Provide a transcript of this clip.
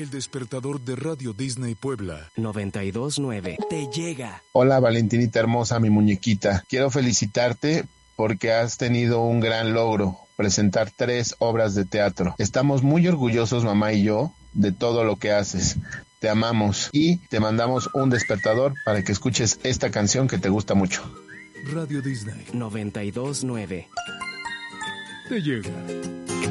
El despertador de Radio Disney Puebla 92.9 te llega. Hola Valentinita hermosa, mi muñequita. Quiero felicitarte porque has tenido un gran logro, presentar 3 obras de teatro. Estamos muy orgullosos, mamá y yo, de todo lo que haces. Te amamos y te mandamos un despertador para que escuches esta canción que te gusta mucho. Radio Disney 92.9 te llega.